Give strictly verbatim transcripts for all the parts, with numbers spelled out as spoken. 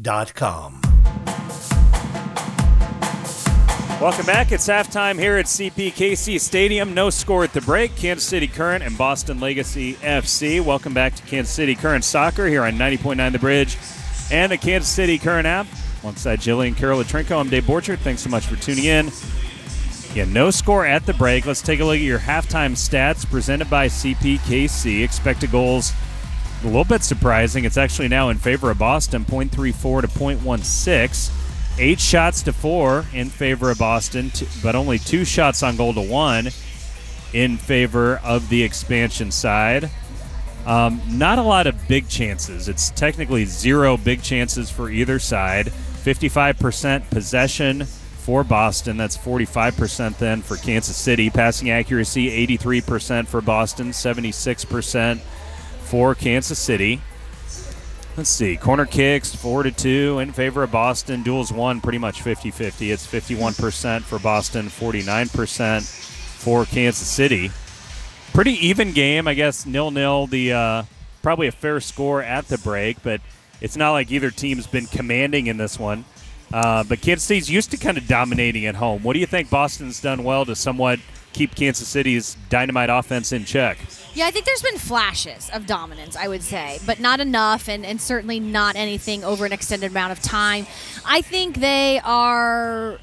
dot com. Welcome back. It's halftime here at C P K C Stadium. No score at the break. Kansas City Current and Boston Legacy F C. Welcome back to Kansas City Current Soccer here on ninety point nine The Bridge and the Kansas City Current app. Alongside Jillian Carol Latrinko, I'm Dave Borchert. Thanks so much for tuning in. Yeah, no score at the break. Let's take a look at your halftime stats presented by C P K C. Expected goals, a little bit surprising. It's actually now in favor of Boston, point three four to point one six. Eight shots to four in favor of Boston, but only two shots on goal to one in favor of the expansion side. Um, not a lot of big chances. It's technically zero big chances for either side. fifty-five percent possession for Boston. That's forty-five percent then for Kansas City. Passing accuracy, eighty-three percent for Boston, seventy-six percent for Kansas City. Let's see. Corner kicks, four to two in favor of Boston. Duels won pretty much fifty-fifty. It's fifty-one percent for Boston, forty-nine percent for Kansas City. Pretty even game, I guess, nil-nil. The uh, probably a fair score at the break, but it's not like either team's been commanding in this one. Uh, but Kansas City's used to kind of dominating at home. What do you think Boston's done well to somewhat keep Kansas City's dynamite offense in check? Yeah, I think there's been flashes of dominance, I would say, but not enough, and, and certainly not anything over an extended amount of time. I think they are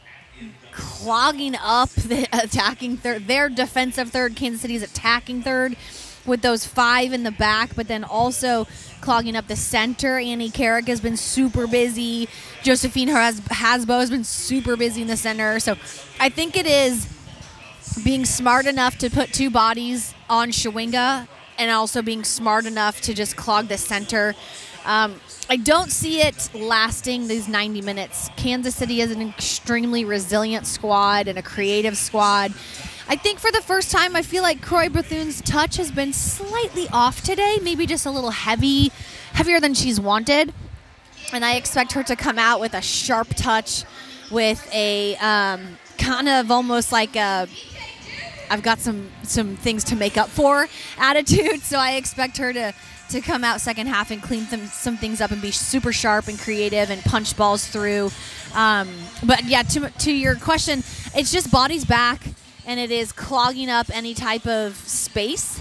clogging up the attacking third, their defensive third, Kansas City's attacking third, with those five in the back, but then also clogging up the center. Annie Carrick has been super busy. Josephine Has- Hasbo has been super busy in the center. So I think it is being smart enough to put two bodies on Shawinga and also being smart enough to just clog the center. Um, I don't see it lasting these ninety minutes. Kansas City is an extremely resilient squad and a creative squad. I think for the first time, I feel like Croy Bethune's touch has been slightly off today, maybe just a little heavy, heavier than she's wanted. And I expect her to come out with a sharp touch, with a um, kind of almost like a I've got some, some things to make up for attitude. So I expect her to, to come out second half and clean some, some things up and be super sharp and creative and punch balls through. Um, but, yeah, to, to your question, it's just bodies back, and it is clogging up any type of space.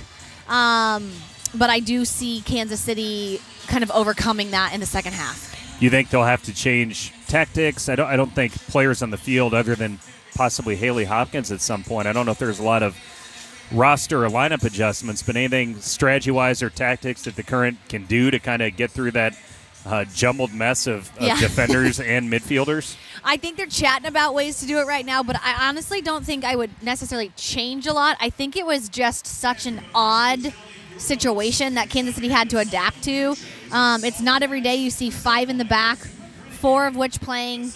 Um, but I do see Kansas City kind of overcoming that in the second half. You think they'll have to change tactics? I don't, I don't think players on the field other than possibly Haley Hopkins at some point. I don't know if there's a lot of roster or lineup adjustments, but anything strategy-wise or tactics that the Current can do to kind of get through that uh, jumbled mess of, of yeah. defenders and midfielders? I think they're chatting about ways to do it right now, but I honestly don't think I would necessarily change a lot. I think it was just such an odd situation that Kansas City had to adapt to. Um, it's not every day you see five in the back, four of which playing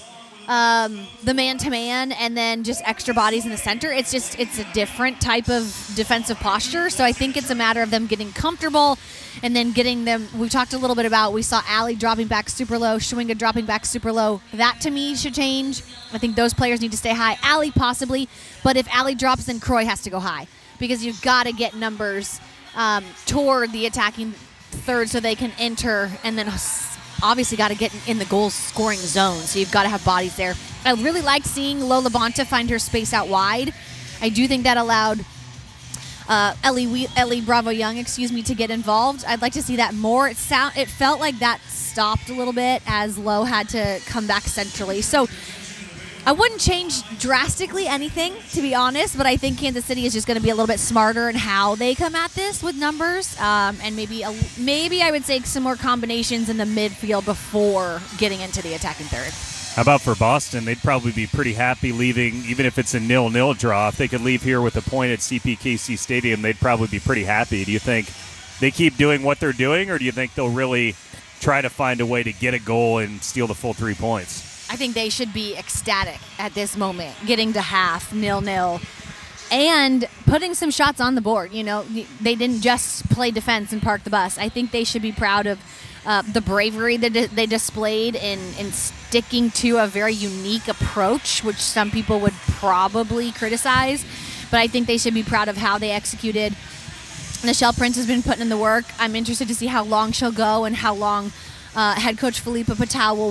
Um, the man-to-man, and then just extra bodies in the center. It's just, it's a different type of defensive posture. So I think it's a matter of them getting comfortable and then getting them, we talked a little bit about, we saw Allie dropping back super low, Shawinga dropping back super low. That to me should change. I think those players need to stay high. Allie possibly, but if Allie drops, then Croy has to go high, because you've got to get numbers um, toward the attacking third so they can enter, and then obviously got to get in the goal scoring zone, so you've got to have bodies there. I really liked seeing Lola Bonta find her space out wide. I do think that allowed uh, Ellie we- Ellie Bravo Young, excuse me, to get involved. I'd like to see that more. It sound it felt like that stopped a little bit as Lowe had to come back centrally. So I wouldn't change drastically anything, to be honest, but I think Kansas City is just going to be a little bit smarter in how they come at this with numbers, um, and maybe a, maybe I would say some more combinations in the midfield before getting into the attacking third. How about for Boston? They'd probably be pretty happy leaving, even if it's a nil-nil draw. If they could leave here with a point at C P K C Stadium, they'd probably be pretty happy. Do you think they keep doing what they're doing, or do you think they'll really try to find a way to get a goal and steal the full three points? I think they should be ecstatic at this moment, getting to half, nil-nil, and putting some shots on the board. You know, they didn't just play defense and park the bus. I think they should be proud of uh, the bravery that they displayed in, in sticking to a very unique approach, which some people would probably criticize. But I think they should be proud of how they executed. Nichelle Prince has been putting in the work. I'm interested to see how long she'll go and how long uh, head coach Felipa Patel will